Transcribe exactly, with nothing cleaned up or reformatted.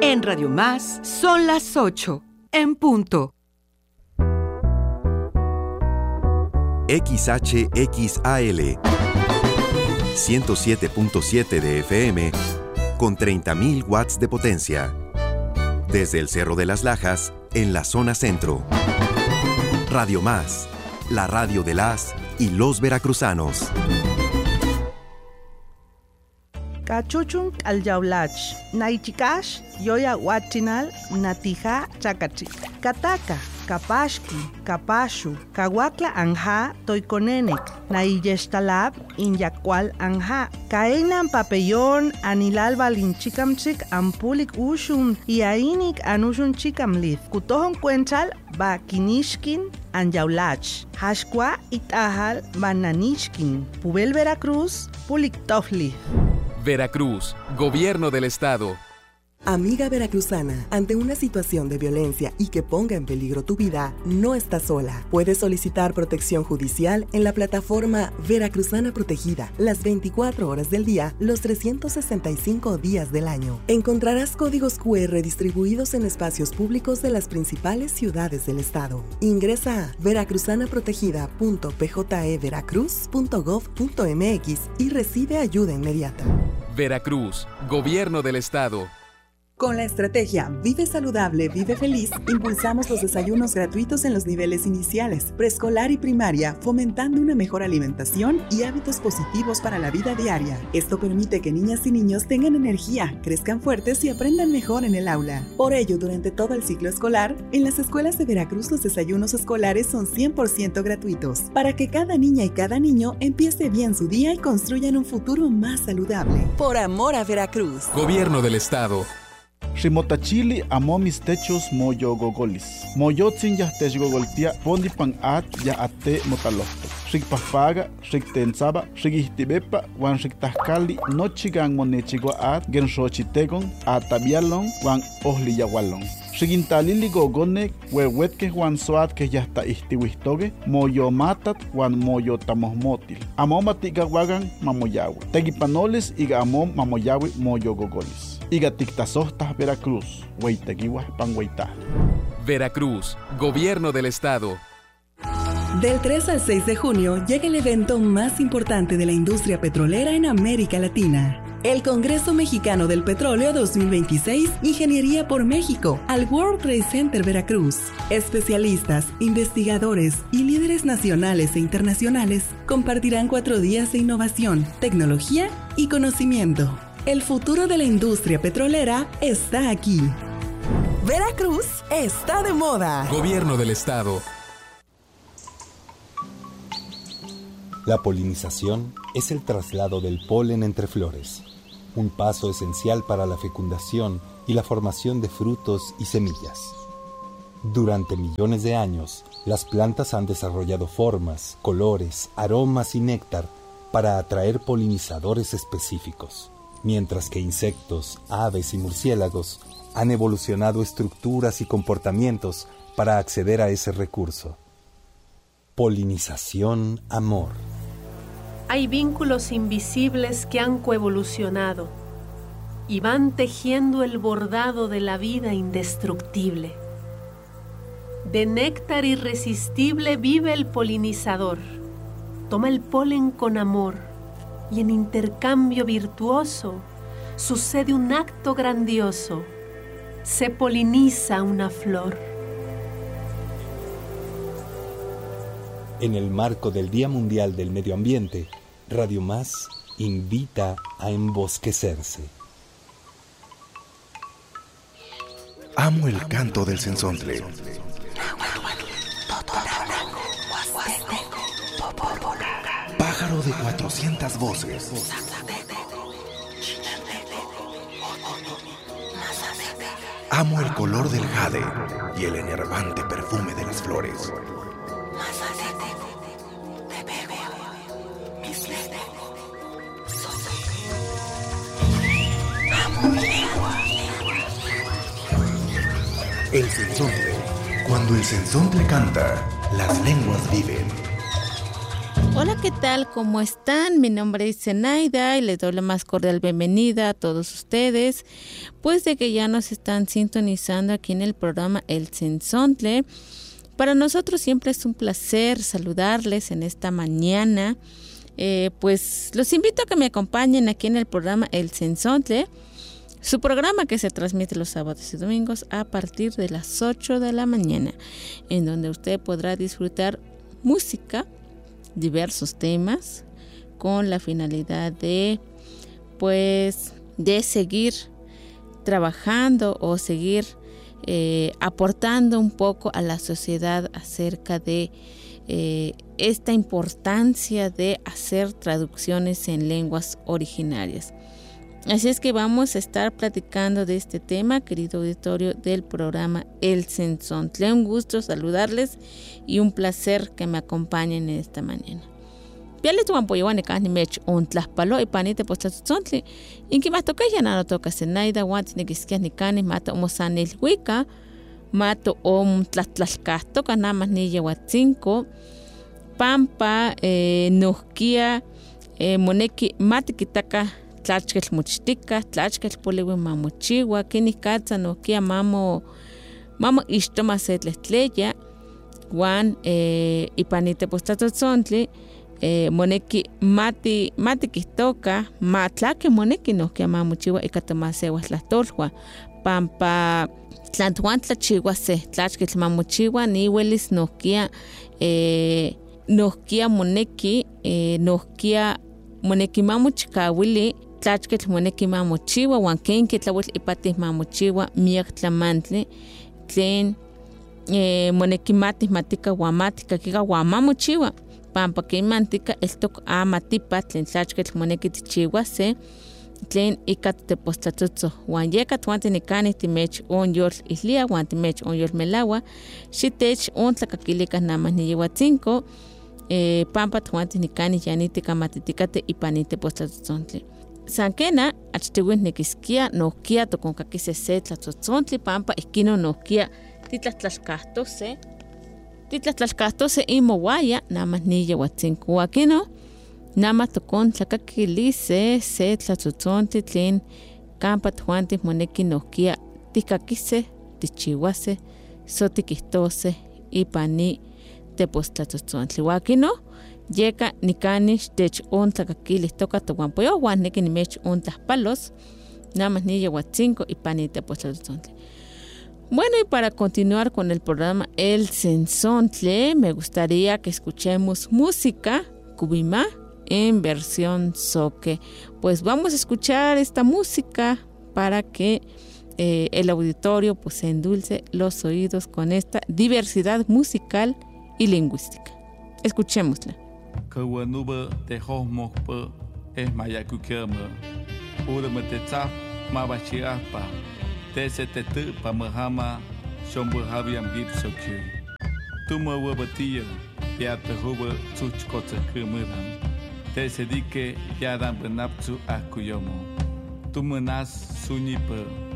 En Radio Más son las ocho, en punto. X H X A L ciento siete punto siete de F M con treinta mil watts de potencia. Desde el Cerro de las Lajas, en la zona centro. Radio Más, la radio de las y los veracruzanos. Cachuchun alyaulach, naichikash, yoya huachinal, natija chacachi. Kataka, kapashki, kapashu, kawakla anja, toiconenek, naiyeshtalab, inyacual anja. Kaenan papellón, anilal balinchikamchik, ampulik ushun, y ainik anushun chikamlith. Kutohon cuenchal, ba kinishkin, anyaulach. Hashkwa itahal, bananishkin. Pubel Veracruz, pulik tofli. Veracruz, Gobierno del Estado. Amiga veracruzana, ante una situación de violencia y que ponga en peligro tu vida, no estás sola. Puedes solicitar protección judicial en la plataforma Veracruzana Protegida, las veinticuatro horas del día, los trescientos sesenta y cinco días del año. Encontrarás códigos cu erre distribuidos en espacios públicos de las principales ciudades del estado. Ingresa a veracruzanaprotegida punto p j e veracruz punto gov punto m x y recibe ayuda inmediata. Veracruz, Gobierno del Estado. Con la estrategia Vive Saludable, Vive Feliz, impulsamos los desayunos gratuitos en los niveles iniciales, preescolar y primaria, fomentando una mejor alimentación y hábitos positivos para la vida diaria. Esto permite que niñas y niños tengan energía, crezcan fuertes y aprendan mejor en el aula. Por ello, durante todo el ciclo escolar, en las escuelas de Veracruz los desayunos escolares son cien por ciento gratuitos, para que cada niña y cada niño empiece bien su día y construyan un futuro más saludable. Por amor a Veracruz. Gobierno del Estado. Ximotachili amo mis techos moyo gogolis. Moyotzin ya tech gogoltia pondi pan at ya ate motalohto. Xikpahpaga, xiktensaba, xikihtibepa, wan xiktahkali nochigan monechigua at genshochitegon atabialon wan ohliyawalon. Xikintalili gogonek wewetke wan soat que ya está ihtiwihtoge moyo matat wan moyo tamohmotil. Amo matigawagan mamoyawe. Tegipanoles iga amo mamoyawe moyo gogolis. Iga tiktasohtas Veracruz, weitegiwas panweita. Veracruz, Gobierno del Estado. Del tres al seis de junio llega el evento más importante de la industria petrolera en América Latina. El Congreso Mexicano del Petróleo dos mil veintiséis, Ingeniería por México, al World Trade Center Veracruz. Especialistas, investigadores y líderes nacionales e internacionales compartirán cuatro días de innovación, tecnología y conocimiento. El futuro de la industria petrolera está aquí. Veracruz está de moda. Gobierno del Estado. La polinización es el traslado del polen entre flores, un paso esencial para la fecundación y la formación de frutos y semillas. Durante millones de años, las plantas han desarrollado formas, colores, aromas y néctar para atraer polinizadores específicos, mientras que insectos, aves y murciélagos han evolucionado estructuras y comportamientos para acceder a ese recurso. Polinización amor. Hay vínculos invisibles que han coevolucionado y van tejiendo el bordado de la vida indestructible. De néctar irresistible vive el polinizador. Toma el polen con amor y en intercambio virtuoso sucede un acto grandioso. Se poliniza una flor. En el marco del Día Mundial del Medio Ambiente, Radio Más invita a embosquecerse. Amo el canto del cenzontle. Pájaro de cuatrocientas voces. Amo el color del jade y el enervante perfume de las flores. El cenzontle. Cuando el cenzontle canta, las lenguas viven. Hola, ¿qué tal? ¿Cómo están? Mi nombre es Zenaida y les doy la más cordial bienvenida a todos ustedes, pues de que ya nos están sintonizando aquí en el programa El Cenzontle. Para nosotros siempre es un placer saludarles en esta mañana. Eh, pues los invito a que me acompañen aquí en el programa El Cenzontle, su programa que se transmite los sábados y domingos a partir de las ocho de la mañana, en donde usted podrá disfrutar música, diversos temas, con la finalidad de, pues, de seguir trabajando o seguir eh, aportando un poco a la sociedad acerca de eh, esta importancia de hacer traducciones en lenguas originarias. Así es que vamos a estar platicando de este tema, querido auditorio del programa El Cenzontle. Un gusto saludarles y un placer que me acompañen en esta mañana. Piale tu ampoyone cani mech un tlaspalo y panite posta tzontli. Inki mato que ya no toca Zenaida wanti ne kiskia ni cani mata omosanil huica mato om tlatlalcasto canamas ni yehuatzinco pampa eh, nusquia eh, moneki mati kitaka tlachkel muchtika tlachkel poliwi mamochiwa kini katsa nusquia mamo mamo istoma setletleya wan eh, ipanite posta tzontli. Eh, moneki mati mati kihtoka matlake moneki nohkia mamochiwa ika tomasewa tlahtolhua pampa tlantuan tlachiwa se tlachkitl mamochiwa niwelis nohkia eh, nohkia moneki eh, nohkia moneki mamochikawili tlachkitl moneki mamochiwa wan kenki tlauitl ipatih mamochiwa miak tlamantli tlen eh, moneki matih matika wan matika kika wan mamochiwa pampa que mantica estok amatipa tlen tlachketl moneki tichiwase tlen ika tepostatotzo wan yeka tuanti nikani timech on yol islia wan timech on yol melawa xitech on tlakakilika namas niyewatzinko eh, pampa tuanti nikani yanitika matitikate ipanite postatotzontli sankena achtiwin nikiskia nohkia tokonkakise se tlatotzontli pampa ikino nohkia titlatlashkahtose titlatlashkahtose imowaya namas niyewatzinko wakino namas tokon tlakakilise se tlatotzontli tlen kampa tuanti moneki nohkia tikakise tichiwase sotikihtose ipani tepostlatotzontli wakino yeka nikani xtech on tlakakilihtoka towanpoyo wan neki nimech on tlahpalos namas niyewatzinko ipani tepostlatotzontli. Bueno, y para continuar con el programa El Cenzontle, me gustaría que escuchemos música cubimá en versión zoque. Pues vamos a escuchar esta música para que eh, el auditorio pues se endulce los oídos con esta diversidad musical y lingüística. Escuchémosla. Tese te tu pa mahama shombu habiam gib sokyu tuma wabatia ya te huba tsuchkotsa kumuram tese dike ya dan benaptsu akuyomo tuma nas sunipa